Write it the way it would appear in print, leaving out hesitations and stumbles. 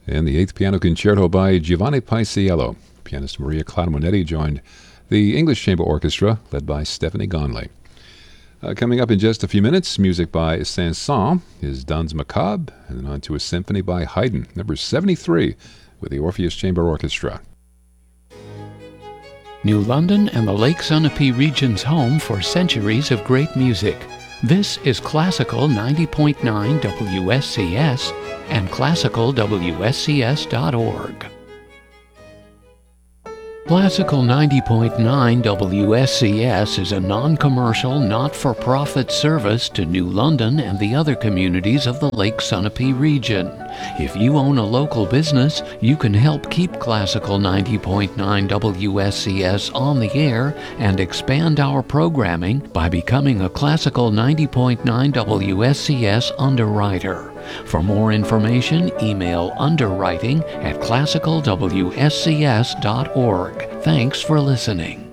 and the 8th Piano Concerto by Giovanni Paisiello. Pianist Maria Clara Monetti joined the English Chamber Orchestra, led by Stephanie Gonley. Coming up in just a few minutes, music by Saint-Saëns, his Danse Macabre, and then on to a symphony by Haydn, number 73, with the Orpheus Chamber Orchestra. New London and the Lake Sunapee region's home for centuries of great music. This is Classical 90.9 WSCS and classicalwscs.org. Classical 90.9 WSCS is a non-commercial, not-for-profit service to New London and the other communities of the Lake Sunapee region. If you own a local business, you can help keep Classical 90.9 WSCS on the air and expand our programming by becoming a Classical 90.9 WSCS underwriter. For more information, email underwriting@classicalwscs.org. Thanks for listening.